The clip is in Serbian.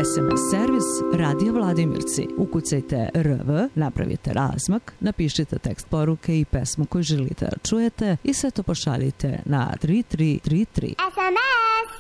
SMS servis Radio Vladimirci. Ukucajte RV, napravite razmak, napišite tekst poruke i pesmu koju želite da čujete i sve to pošaljite na 3333. SMS!